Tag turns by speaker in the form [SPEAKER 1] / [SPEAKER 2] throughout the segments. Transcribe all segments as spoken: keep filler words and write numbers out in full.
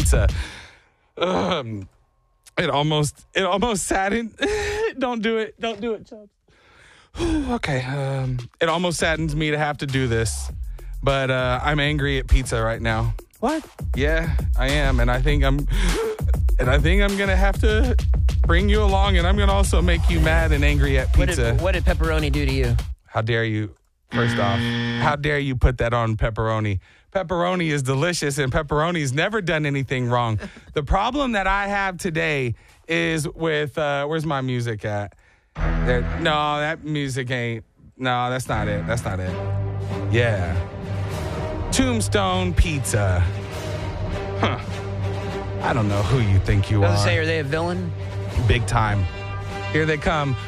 [SPEAKER 1] pizza. Um, it almost, it almost saddened. Don't do it. Don't do it, Chubbs. Okay. Um, it almost saddens me to have to do this, but uh, I'm angry at pizza right now.
[SPEAKER 2] What?
[SPEAKER 1] Yeah, I am, and I think I'm, and I think I'm gonna have to bring you along, and I'm gonna also make you mad and angry at
[SPEAKER 2] What
[SPEAKER 1] pizza.
[SPEAKER 2] did, what did pepperoni do to you?
[SPEAKER 1] How dare you? First off, how dare you put that on pepperoni? Pepperoni is delicious, and pepperoni's never done anything wrong. The problem that I have today is with uh, where's my music at? There, no, that music ain't. No, that's not it. That's not it. Yeah. Tombstone Pizza. Huh. I don't know who you think you
[SPEAKER 2] I was
[SPEAKER 1] are.
[SPEAKER 2] gonna say, are they a villain?
[SPEAKER 1] Big time. Here they come.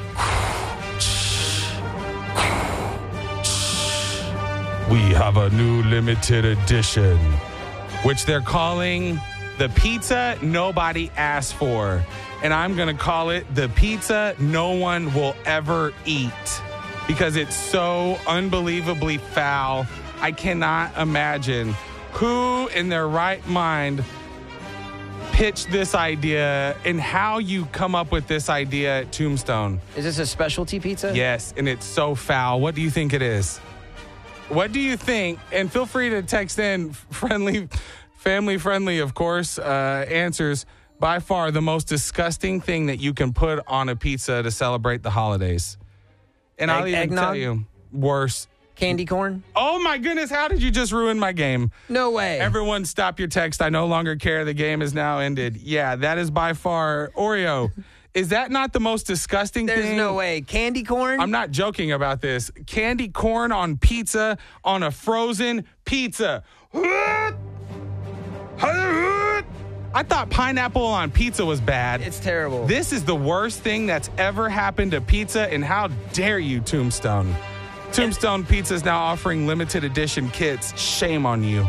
[SPEAKER 1] We have a new limited edition, which they're calling the pizza nobody asked for. And I'm going to call it the pizza no one will ever eat because it's so unbelievably foul. I cannot imagine who in their right mind pitched this idea and how you come up with this idea at Tombstone.
[SPEAKER 2] Is this a specialty pizza?
[SPEAKER 1] Yes, and it's so foul. What do you think it is? What do you think? And feel free to text in friendly, family friendly, of course, uh, answers. By far the most disgusting thing that you can put on a pizza to celebrate the holidays. And I'll
[SPEAKER 2] Egg-
[SPEAKER 1] even
[SPEAKER 2] eggnog?
[SPEAKER 1] tell you, worse.
[SPEAKER 2] Candy corn?
[SPEAKER 1] Oh my goodness, how did you just ruin my game?
[SPEAKER 2] No way.
[SPEAKER 1] Everyone stop your text. I no longer care. The game is now ended. Yeah, that is by far Oreo. Is that not the most disgusting
[SPEAKER 2] There's
[SPEAKER 1] thing?
[SPEAKER 2] no way. Candy corn?
[SPEAKER 1] I'm not joking about this. Candy corn on pizza, on a frozen pizza. I thought pineapple on pizza was bad.
[SPEAKER 2] It's terrible.
[SPEAKER 1] This is the worst thing that's ever happened to pizza, and how dare you, Tombstone? Tombstone Pizza is now offering limited edition kits. Shame on you.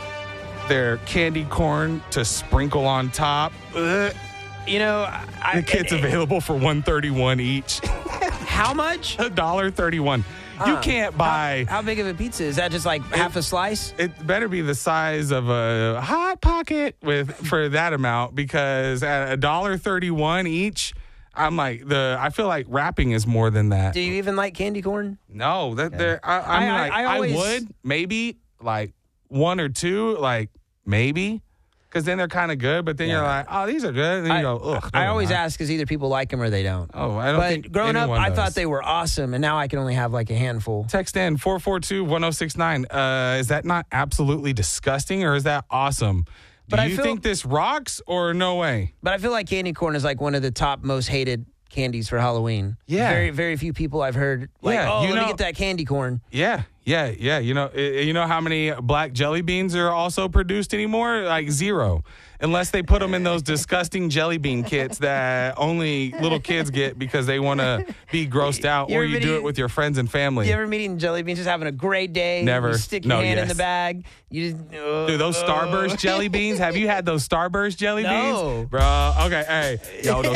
[SPEAKER 1] They're candy corn to sprinkle on top. Ugh.
[SPEAKER 2] You know, I,
[SPEAKER 1] The kit's available for one dollar and thirty-one cents each.
[SPEAKER 2] how much?
[SPEAKER 1] one dollar and thirty-one cents. You
[SPEAKER 2] Huh.
[SPEAKER 1] can't buy...
[SPEAKER 2] How, how big of a pizza? Is that just like half a slice?
[SPEAKER 1] It better be the size of a Hot Pocket with for that amount, because at a dollar thirty-one each, I'm like the. I feel like wrapping is more than that.
[SPEAKER 2] Do you even like candy corn?
[SPEAKER 1] No, that there. I, I'm
[SPEAKER 2] I- I-
[SPEAKER 1] like
[SPEAKER 2] I
[SPEAKER 1] I,
[SPEAKER 2] always-
[SPEAKER 1] would maybe like one or two, like maybe, because then they're kind of good. But then
[SPEAKER 2] Yeah.
[SPEAKER 1] you're like, oh, these are good. And then
[SPEAKER 2] I,
[SPEAKER 1] you go, ugh.
[SPEAKER 2] I
[SPEAKER 1] no,
[SPEAKER 2] always
[SPEAKER 1] they're not.
[SPEAKER 2] ask because either people like them or they don't.
[SPEAKER 1] Oh, I don't
[SPEAKER 2] But
[SPEAKER 1] think
[SPEAKER 2] growing up,
[SPEAKER 1] anyone
[SPEAKER 2] I
[SPEAKER 1] does.
[SPEAKER 2] thought they were awesome, and now I can only have like a handful.
[SPEAKER 1] Text in four four two, one oh six nine. Uh, is that not absolutely disgusting, or is that awesome? Do
[SPEAKER 2] But I
[SPEAKER 1] you
[SPEAKER 2] feel-
[SPEAKER 1] think this rocks, or no way?
[SPEAKER 2] But I feel like candy corn is like one of the top most hated candies for Halloween.
[SPEAKER 1] Yeah.
[SPEAKER 2] Very, very few people I've heard like,
[SPEAKER 1] Yeah,
[SPEAKER 2] oh,
[SPEAKER 1] you
[SPEAKER 2] let
[SPEAKER 1] know-
[SPEAKER 2] me get that candy corn.
[SPEAKER 1] Yeah, yeah, yeah. You know, i- you know how many black jelly beans are also produced anymore? Like zero, unless they put them in those disgusting jelly bean kits that only little kids get because they want to be grossed out,
[SPEAKER 2] You
[SPEAKER 1] or
[SPEAKER 2] ever
[SPEAKER 1] you
[SPEAKER 2] been
[SPEAKER 1] do it
[SPEAKER 2] eating-
[SPEAKER 1] with your friends and family.
[SPEAKER 2] You ever been eating jelly beans, just having a great day?
[SPEAKER 1] Never.
[SPEAKER 2] You stick your
[SPEAKER 1] No,
[SPEAKER 2] hand in
[SPEAKER 1] yes.
[SPEAKER 2] the bag. You just, uh,
[SPEAKER 1] Dude, those Starburst jelly beans. Have you had those Starburst jelly
[SPEAKER 2] No.
[SPEAKER 1] beans? Bro, okay, hey. Yo, those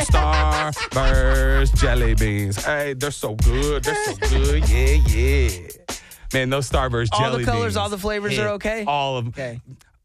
[SPEAKER 1] Starburst jelly beans. Hey, they're so good. They're so good. Yeah, yeah. Man, those Starburst
[SPEAKER 2] All
[SPEAKER 1] jelly
[SPEAKER 2] the
[SPEAKER 1] beans.
[SPEAKER 2] colors, all the flavors
[SPEAKER 1] hit
[SPEAKER 2] are okay?
[SPEAKER 1] All of them.
[SPEAKER 2] Okay.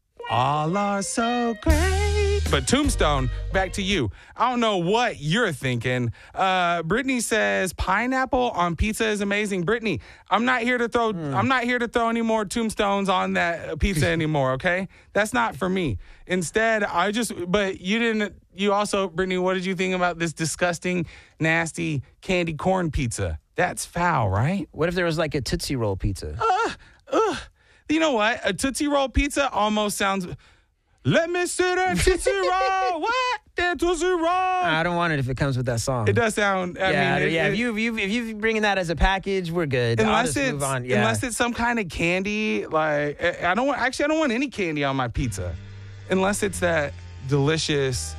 [SPEAKER 1] All are so great. But Tombstone, back to you. I don't know what you're thinking. Uh, Brittany says pineapple on pizza is amazing. Brittany, I'm not here to throw.
[SPEAKER 2] Hmm.
[SPEAKER 1] I'm not here to throw any more tombstones on that pizza anymore. Okay, that's not for me. Instead, I just. But you didn't. You also, Brittany, what did you think about this disgusting, nasty candy corn pizza? That's foul, right?
[SPEAKER 2] What if there was like a Tootsie Roll pizza?
[SPEAKER 1] Ugh. You know what? A Tootsie Roll pizza almost sounds. Let me sit at Tootsie Roll. What? That Tootsie Roll.
[SPEAKER 2] I don't want it if it comes with that song.
[SPEAKER 1] It does sound. I
[SPEAKER 2] yeah,
[SPEAKER 1] mean, it,
[SPEAKER 2] yeah.
[SPEAKER 1] it-
[SPEAKER 2] if you if you if you bringing that as a package, we're good. I'll
[SPEAKER 1] unless
[SPEAKER 2] just
[SPEAKER 1] it's
[SPEAKER 2] move on. Yeah.
[SPEAKER 1] unless it's some kind of candy, like I I don't want. Actually, I don't want any candy on my pizza, unless it's that delicious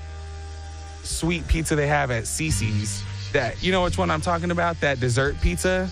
[SPEAKER 1] sweet pizza they have at Cece's. That you know which one I'm talking about? That dessert pizza.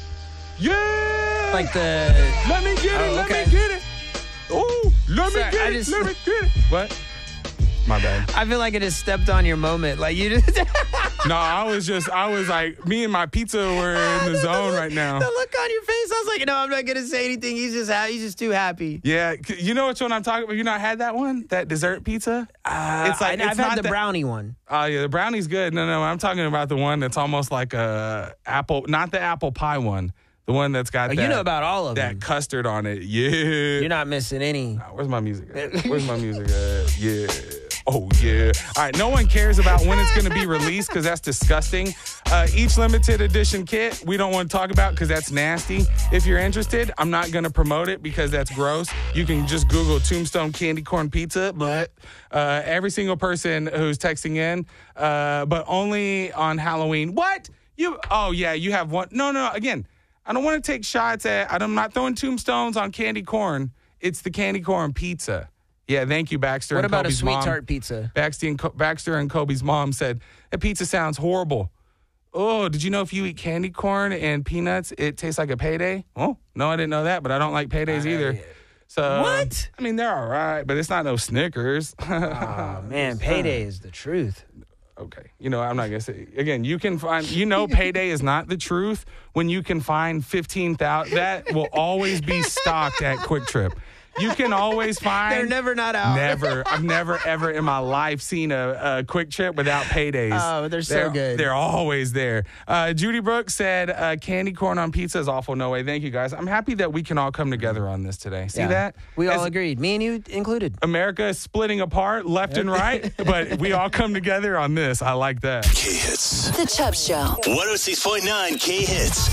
[SPEAKER 1] Yeah.
[SPEAKER 2] like the.
[SPEAKER 1] Let me get it.
[SPEAKER 2] Oh,
[SPEAKER 1] Let
[SPEAKER 2] okay.
[SPEAKER 1] me get it. Oh, let me
[SPEAKER 2] Sorry,
[SPEAKER 1] get
[SPEAKER 2] I
[SPEAKER 1] it.
[SPEAKER 2] just-
[SPEAKER 1] Let me get it. What? My bad.
[SPEAKER 2] I feel like it has stepped on your moment. Like you just
[SPEAKER 1] No, I was just, I was like, me and my pizza were in the zone right now.
[SPEAKER 2] The look on your face, I was like, no, I'm not gonna say anything. He's just ha- he's just too happy.
[SPEAKER 1] Yeah, c- you know which one I'm talking about? You not had that one? That dessert pizza?
[SPEAKER 2] Uh,
[SPEAKER 1] It's like-
[SPEAKER 2] I,
[SPEAKER 1] it's
[SPEAKER 2] I've
[SPEAKER 1] not
[SPEAKER 2] had the
[SPEAKER 1] that-
[SPEAKER 2] brownie one.
[SPEAKER 1] Oh, yeah, the brownie's good. No, no, I'm talking about the one that's almost like a apple, not the apple pie one. The one that's got
[SPEAKER 2] Oh,
[SPEAKER 1] that,
[SPEAKER 2] you know about all of
[SPEAKER 1] that
[SPEAKER 2] them.
[SPEAKER 1] custard on it. Yeah.
[SPEAKER 2] You're not missing any.
[SPEAKER 1] Where's my music at? Where's my music at? Yeah. Oh, yeah. All right. No one cares about when it's going to be released because that's disgusting. Uh, each limited edition kit, we don't want to talk about because that's nasty. If you're interested, I'm not going to promote it because that's gross. You can just Google Tombstone Candy Corn Pizza. But uh, every single person who's texting in, uh, but only on Halloween. What? You? Oh, yeah. You have one. No, no. Again, I don't want to take shots at, I'm not throwing tombstones on candy corn. It's the candy corn pizza. Yeah, thank you, Baxter.
[SPEAKER 2] What
[SPEAKER 1] and
[SPEAKER 2] about
[SPEAKER 1] Kobe's
[SPEAKER 2] a sweet
[SPEAKER 1] mom.
[SPEAKER 2] tart pizza?
[SPEAKER 1] Baxter and, Co- Baxter and Kobe's mom said, that pizza sounds horrible. Oh, did you know if you eat candy corn and peanuts, it tastes like a payday? Oh, no, I didn't know that, but I don't like paydays either. So
[SPEAKER 2] What?
[SPEAKER 1] I mean, they're all right, but it's not no Snickers.
[SPEAKER 2] Oh, man, payday is the truth.
[SPEAKER 1] Okay. You know, I'm not going to say, again, you can find, you know, payday is not the truth when you can find fifteen thousand. That will always be stocked at Quick Trip. You can always find.
[SPEAKER 2] They're never not out.
[SPEAKER 1] Never. I've never, ever in my life seen a, a Quick Trip without paydays.
[SPEAKER 2] Oh, they're so
[SPEAKER 1] they're,
[SPEAKER 2] good.
[SPEAKER 1] They're always there. Uh, Judy Brooks said, uh, candy corn on pizza is awful. No way. Thank you, guys. I'm happy that we can all come together on this today. See
[SPEAKER 2] Yeah.
[SPEAKER 1] that?
[SPEAKER 2] We all
[SPEAKER 1] As
[SPEAKER 2] agreed. Me and you included.
[SPEAKER 1] America is splitting apart left and right, but we all come together on this. I like that.
[SPEAKER 3] K-Hits.
[SPEAKER 4] The Chubb Show.
[SPEAKER 3] one oh six point nine K-Hits.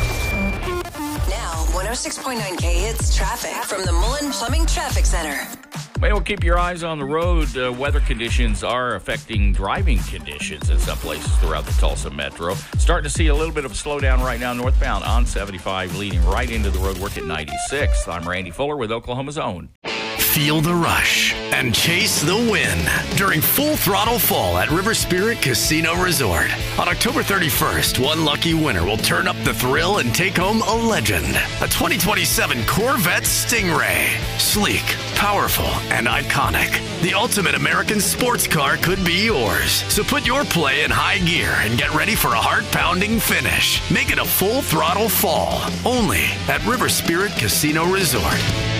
[SPEAKER 4] Now, one oh six point nine K Hits traffic from the Mullen Plumbing Traffic Center.
[SPEAKER 5] Well, keep your eyes on the road. Uh, weather conditions are affecting driving conditions in some places throughout the Tulsa Metro. Starting to see a little bit of a slowdown right now northbound on seventy-five, leading right into the roadwork at ninety-six. I'm Randy Fuller with Oklahoma's Own.
[SPEAKER 3] Feel the rush and chase the win during Full Throttle Fall at River Spirit Casino Resort. On October thirty-first, one lucky winner will turn up the thrill and take home a legend. A twenty twenty-seven Corvette Stingray. Sleek, powerful, and iconic. The ultimate American sports car could be yours. So put your play in high gear and get ready for a heart-pounding finish. Make it a Full Throttle Fall. Only at River Spirit Casino Resort.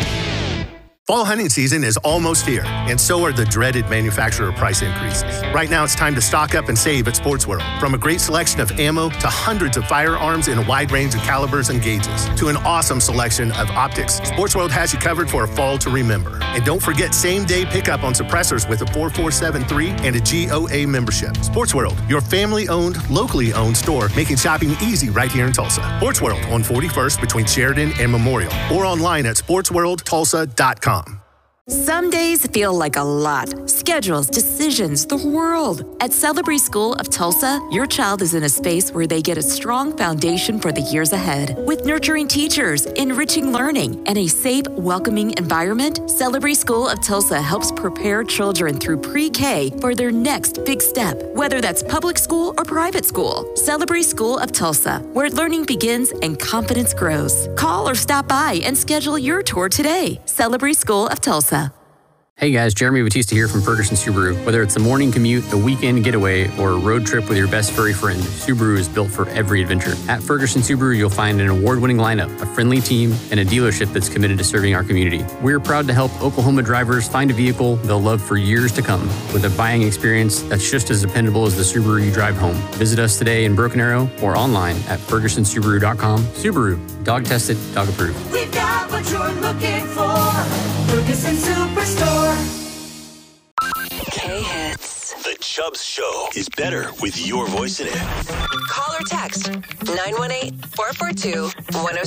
[SPEAKER 6] Fall hunting season is almost here, and so are the dreaded manufacturer price increases. Right now, it's time to stock up and save at Sports World. From a great selection of ammo to hundreds of firearms in a wide range of calibers and gauges to an awesome selection of optics, Sports World has you covered for a fall to remember. And don't forget same-day pickup on suppressors with a four four seven three and a G O A membership. Sports World, your family-owned, locally owned store, making shopping easy right here in Tulsa. Sports World on forty-first between Sheridan and Memorial, or online at sports world tulsa dot com.
[SPEAKER 7] Some days feel like a lot. Schedules, decisions, the world. At Celebrate School of Tulsa, your child is in a space where they get a strong foundation for the years ahead. With nurturing teachers, enriching learning, and a safe, welcoming environment, Celebrate School of Tulsa helps prepare children through pre-K for their next big step, whether that's public school or private school. Celebrate School of Tulsa, where learning begins and confidence grows. Call or stop by and schedule your tour today. Celebrate School of Tulsa.
[SPEAKER 8] Hey guys, Jeremy Batista here from Ferguson Subaru. Whether it's a morning commute, a weekend getaway, or a road trip with your best furry friend, Subaru is built for every adventure. At Ferguson Subaru, you'll find an award-winning lineup, a friendly team, and a dealership that's committed to serving our community. We're proud to help Oklahoma drivers find a vehicle they'll love for years to come, with a buying experience that's just as dependable as the Subaru you drive home. Visit us today in Broken Arrow or online at ferguson subaru dot com. Subaru, dog tested, dog approved.
[SPEAKER 9] We've got what you're looking for. Ferguson Superstore.
[SPEAKER 4] K-Hits.
[SPEAKER 3] The Chubbs Show is better with your voice in it.
[SPEAKER 4] Call or text nine one eight, four four two, one oh